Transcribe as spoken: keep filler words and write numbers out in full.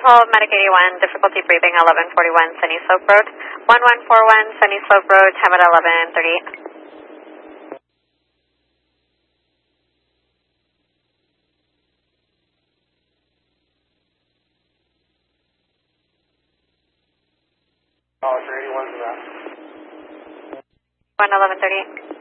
twelve, Medic eighty-one, difficulty breathing, eleven forty-one, Sunny Slope Road. one one four one, Sunny Slope Road, time at eleven thirty-eight. Oh, three eighty-one's in that. one eleven thirty-eight.